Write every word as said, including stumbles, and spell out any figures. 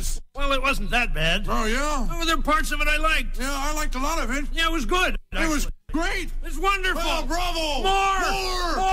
Yes. Well, it wasn't that bad. Oh, yeah? Oh, there were parts of it I liked. Yeah, I liked a lot of it. Yeah, it was good. It was great. It's wonderful. Oh, bravo. More. More. More.